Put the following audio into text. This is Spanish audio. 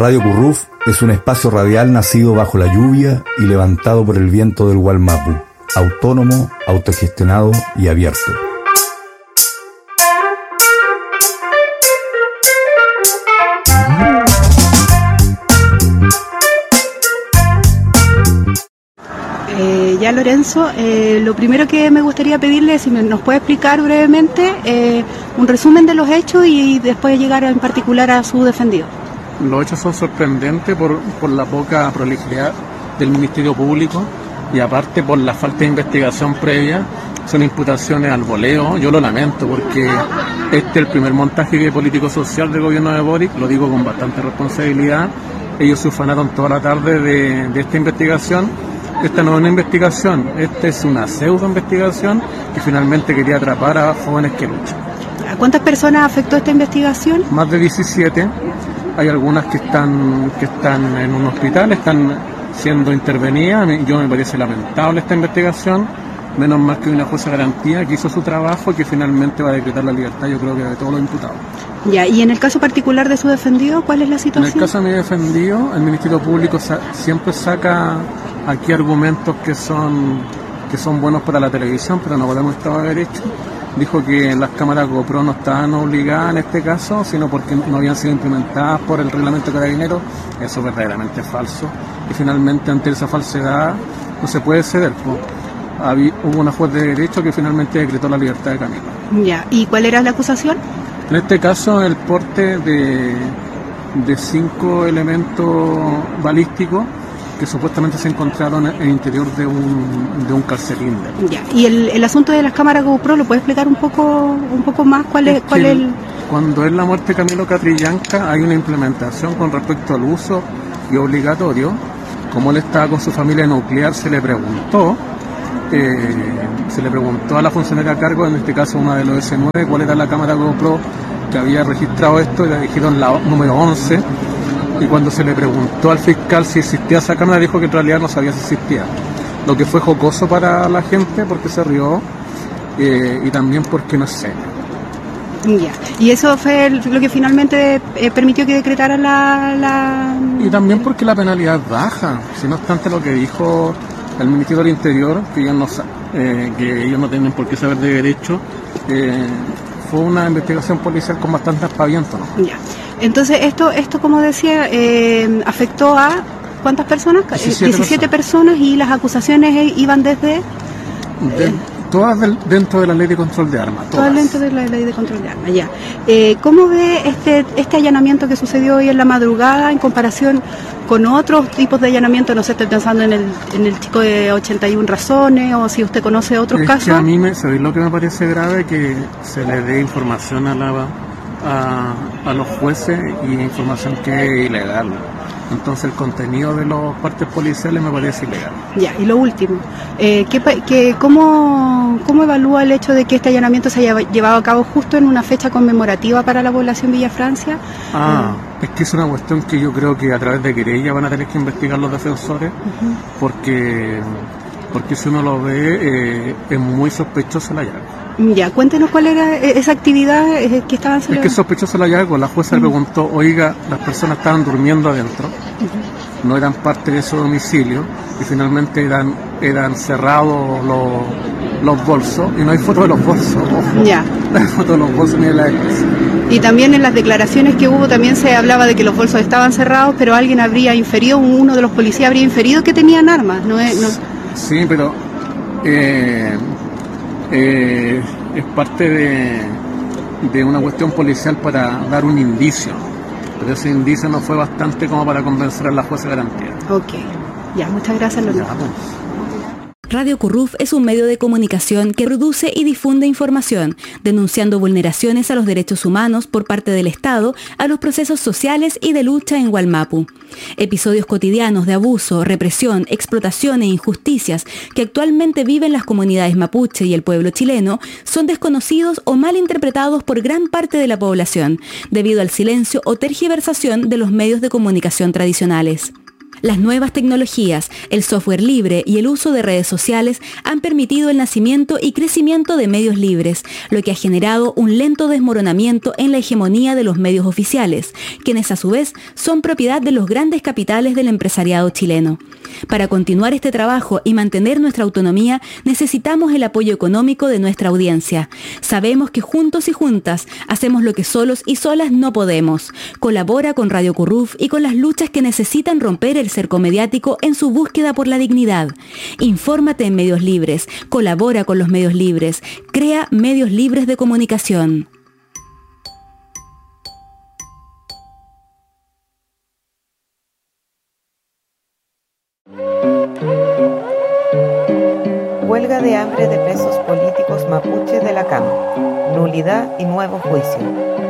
Radio Curruf es un espacio radial nacido bajo la lluvia y levantado por el viento del Wallmapu, autónomo, autogestionado y abierto. Ya Lorenzo, lo primero que me gustaría pedirle es si nos puede explicar brevemente un resumen de los hechos y después llegar en particular a su defendido. Los hechos son sorprendentes por la poca prolijidad del Ministerio Público y aparte por la falta de investigación previa. Son imputaciones al voleo. Yo lo lamento porque este es el primer montaje político-social del gobierno de Boric, lo digo con bastante responsabilidad. Ellos se ufanaron toda la tarde de esta investigación. Esta no es una investigación, esta es una pseudo-investigación que finalmente quería atrapar a jóvenes que luchan. ¿A cuántas personas afectó esta investigación? Más de 17. Hay algunas que están en un hospital, están siendo intervenidas. Yo me parece lamentable esta investigación. Menos mal que una jueza de garantía que hizo su trabajo y que finalmente va a decretar la libertad, yo creo que de todos los imputados. Ya, y en el caso particular de su defendido, ¿cuál es la situación? En el caso de mi defendido, el Ministerio Público siempre saca aquí argumentos que son buenos para la televisión, pero no podemos Estado de Derecho. Dijo que las cámaras GoPro no estaban obligadas en este caso, sino porque no habían sido implementadas por el reglamento de Carabineros. Eso es verdaderamente falso. Y finalmente, ante esa falsedad, no se puede ceder. Hubo una juez de derecho que finalmente decretó la libertad de Camilo. Ya, ¿y cuál era la acusación? En este caso, el porte de 5 elementos balísticos que supuestamente se encontraron en el interior de un calcetín. Ya, y el asunto de las cámaras GoPro, ¿lo puede explicar un poco más? ¿Cuál es el...? Cuando es la muerte de Camilo Catrillanca hay una implementación con respecto al uso y obligatorio. Como él estaba con su familia nuclear, se le preguntó a la funcionaria a cargo, en este caso una de los S9, cuál era la cámara GoPro que había registrado esto, y le dijeron la número 11, y cuando se le preguntó al fiscal si existía esa cámara, dijo que en realidad no sabía si existía, lo que fue jocoso para la gente porque se rió y también porque no es serio. Ya, y eso fue lo que finalmente permitió que decretara la... Y también porque la penalidad es baja, si no obstante lo que dijo el Ministerio del Interior, que ellos no tienen por qué saber de derecho, fue una investigación policial con bastante aspaviento, ¿no? Ya. Entonces esto como decía, afectó a ¿cuántas personas? 17 personas, y las acusaciones iban desde... Todas dentro de la ley de control de armas. Todas dentro de la ley de control de armas, ya. ¿Cómo ve este allanamiento que sucedió hoy en la madrugada en comparación con otros tipos de allanamiento? No sé, estoy pensando en el chico de 81 razones, o si usted conoce otros casos. Que a mí ¿sabéis lo que me parece grave? Que se le dé información a los jueces, y información que es ilegal. Entonces el contenido de los partes policiales me parece ilegal. Ya, y lo último, ¿cómo evalúa el hecho de que este allanamiento se haya llevado a cabo justo en una fecha conmemorativa para la población Villa Francia? Es que es una cuestión que yo creo que a través de querella van a tener que investigar los defensores, porque si uno lo ve, es muy sospechoso el hallazgo. Ya, cuéntenos cuál era esa actividad que estaban celebrando. Es que es sospechoso el hallazgo. La jueza le preguntó, oiga, las personas estaban durmiendo adentro, no eran parte de su domicilio, y finalmente eran cerrados los bolsos, y no hay foto de los bolsos, ojo. Ya. No hay foto de los bolsos ni de la iglesia. Y también en las declaraciones que hubo también se hablaba de que los bolsos estaban cerrados, pero alguien habría inferido, uno de los policías habría inferido que tenían armas, ¿no? Sí, pero es parte de una cuestión policial para dar un indicio, pero ese indicio no fue bastante como para convencer a la jueza de garantía. Ok, ya, muchas gracias, Lorenzo. Radio Curruf es un medio de comunicación que produce y difunde información, denunciando vulneraciones a los derechos humanos por parte del Estado a los procesos sociales y de lucha en Wallmapu. Episodios cotidianos de abuso, represión, explotación e injusticias que actualmente viven las comunidades mapuche y el pueblo chileno son desconocidos o mal interpretados por gran parte de la población, debido al silencio o tergiversación de los medios de comunicación tradicionales. Las nuevas tecnologías, el software libre y el uso de redes sociales han permitido el nacimiento y crecimiento de medios libres, lo que ha generado un lento desmoronamiento en la hegemonía de los medios oficiales, quienes a su vez son propiedad de los grandes capitales del empresariado chileno. Para continuar este trabajo y mantener nuestra autonomía, necesitamos el apoyo económico de nuestra audiencia. Sabemos que juntos y juntas hacemos lo que solos y solas no podemos. Colabora con Radio Curruf y con las luchas que necesitan romper el cerco mediático en su búsqueda por la dignidad. Infórmate en medios libres, colabora con los medios libres, crea medios libres de comunicación. Huelga de hambre de presos políticos mapuches de la CAM. Nulidad y nuevo juicio.